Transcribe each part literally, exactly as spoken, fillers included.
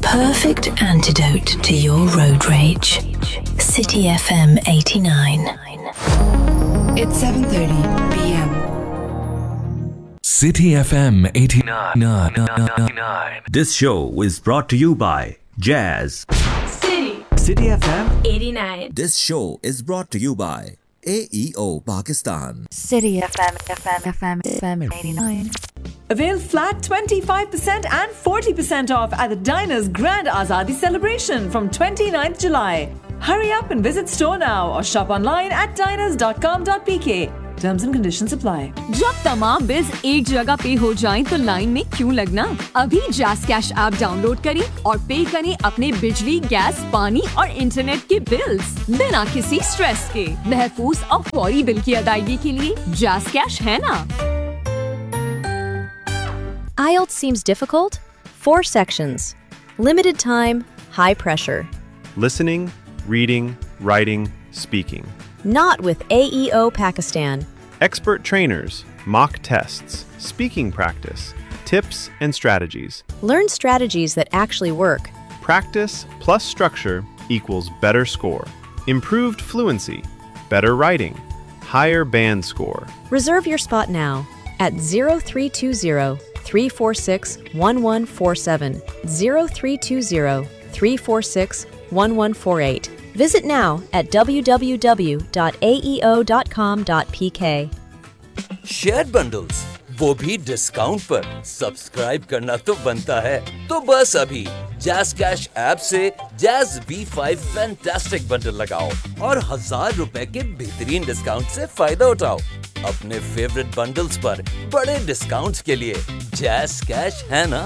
perfect antidote to your road rage. City F M eighty-nine. It's seven thirty p m. City F M eighty-nine. This show is brought to you by Jazz. City. City F M eighty-nine. This show is brought to you by A E O Pakistan. City F M, F M, F M, F M eighty-nine. Avail flat twenty-five percent and forty percent off at the Diners Grand Azadi celebration from twenty-ninth July. Hurry up and visit store now or shop online at diners dot com dot p k. Terms and conditions apply. जब तमाम bills एक जगह पे हो जाएं तो line में क्यों लगना? अभी जैज़ कैश ऐप डाउनलोड करें और पे करें अपने बिजली, गैस, पानी और इंटरनेट के बिल्स बिना किसी स्ट्रेस के। महफूज और फौरी बिल की अदायगी के लिए जैज़ कैश है ना? I E L T S seems difficult? Four sections. Limited time, high pressure. Listening, reading, writing, speaking. Not with A E O Pakistan. Expert trainers, mock tests, speaking practice, tips and strategies. Learn strategies that actually work. Practice plus structure equals better score. Improved fluency, better writing, higher band score. Reserve your spot now at zero three two zero, three four six, one one four seven, zero three two zero, three four six, one one four eight. Visit now at w w w dot a e o dot com dot p k. Share bundles वो भी discount पर। Subscribe करना तो बनता है, तो बस अभी जैज़ कैश ऐप से jazz V five fantastic bundle लगाओ और हजार रुपए के बेहतरीन डिस्काउंट से फायदा उठाओ। अपने फेवरेट बंडल्स पर बड़े डिस्काउंट्स के लिए जैज़ कैश है ना।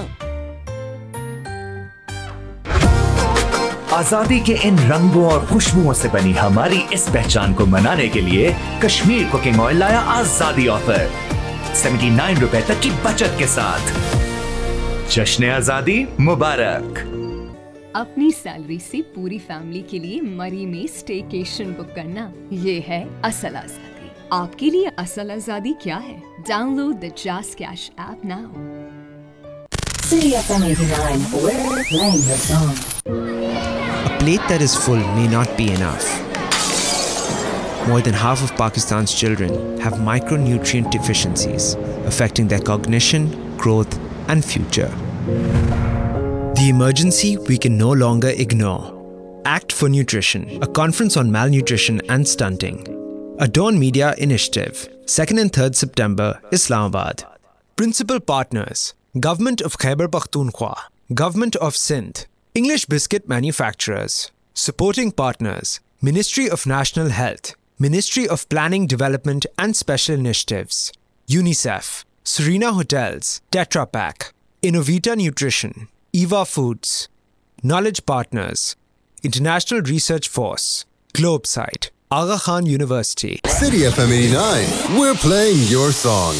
आजादी के इन रंगों और खुशबुओं से बनी हमारी इस पहचान को मनाने के लिए कश्मीर कुकिंग ऑयल लाया आजादी ऑफर उन्यासी रुपए तक की बचत के साथ। जश्न आजादी मुबारक। अपनी सैलरी से पूरी फैमिली के लिए मरी में स्टेकेशन बुक करना, ये है असल आजादी। आपके लिए असल आजादी क्या है? Download the jazz cash app now. City F M eighty-nine. We're playing your song. A plate that is full may not be enough. More than half of Pakistan's children have micronutrient deficiencies, affecting their cognition, growth, and future. The emergency we can no longer ignore. Act for Nutrition, a conference on malnutrition and stunting. A Dawn Media initiative, second and third September, Islamabad. Principal partners, Government of Khyber Pakhtunkhwa, Government of Sindh, English Biscuit Manufacturers. Supporting partners, Ministry of National Health, Ministry of Planning, Development and Special Initiatives, UNICEF, Serena Hotels, Tetra Pak, Innovita Nutrition, Eva Foods. Knowledge partners, International Research Force, Globesite, Aga Khan University. City F M eighty-nine, we're playing your song.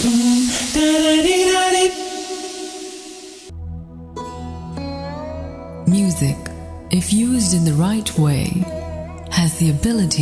Music, if used in the right way, has the ability